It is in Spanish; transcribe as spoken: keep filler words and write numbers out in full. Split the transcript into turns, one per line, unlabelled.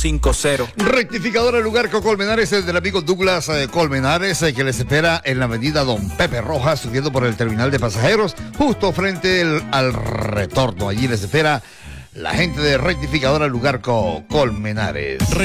cinco cero.
Rectificadora Lugarco Colmenares, es del amigo Douglas eh, Colmenares, eh, que les espera en la avenida Don Pepe Rojas, subiendo por el terminal de pasajeros, justo frente el, al retorno. Allí les espera la gente de Rectificadora Lugarco Colmenares.